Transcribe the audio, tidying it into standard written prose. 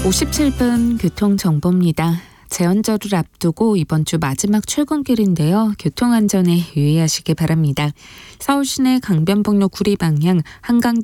57분 교통정보입니다. 제헌절을 앞두고 이번 주 마지막 출근길인데요. 교통안전에 유의하시기 바랍니다. 서울 시내 강변북로 구리 방향 한강대